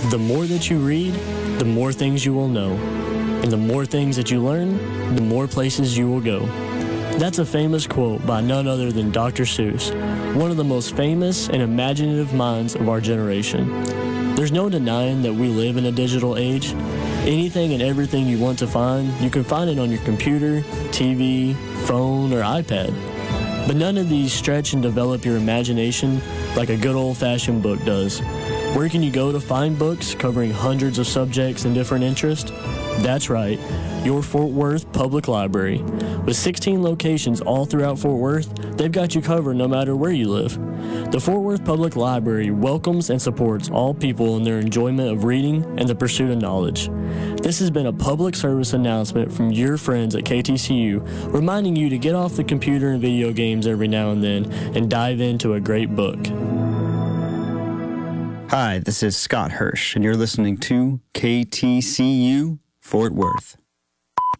The more that you read, the more things you will know. And the more things that you learn, the more places you will go. That's a famous quote by none other than Dr. Seuss, one of the most famous and imaginative minds of our generation. There's no denying that we live in a digital age. Anything and everything you want to find, you can find it on your computer, TV, phone, or iPad. But none of these stretch and develop your imagination like a good old-fashioned book does. Where can you go to find books covering hundreds of subjects and different interests? That's right, your Fort Worth Public Library. With 16 locations all throughout Fort Worth, they've got you covered no matter where you live. The Fort Worth Public Library welcomes and supports all people in their enjoyment of reading and the pursuit of knowledge. This has been a public service announcement from your friends at KTCU, reminding you to get off the computer and video games every now and then and dive into a great book. Hi, this is Scott Hirsch, and you're listening to KTCU Fort Worth.